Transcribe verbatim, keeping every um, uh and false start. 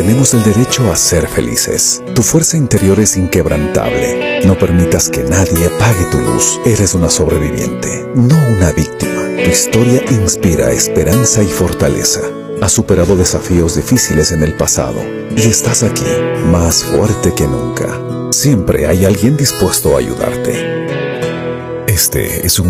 Tenemos el derecho a ser felices. Tu fuerza interior es inquebrantable. No permitas que nadie apague tu luz. Eres una sobreviviente, no una víctima. Tu historia inspira esperanza y fortaleza. Has superado desafíos difíciles en el pasado y estás aquí, más fuerte que nunca. Siempre hay alguien dispuesto a ayudarte. Este es un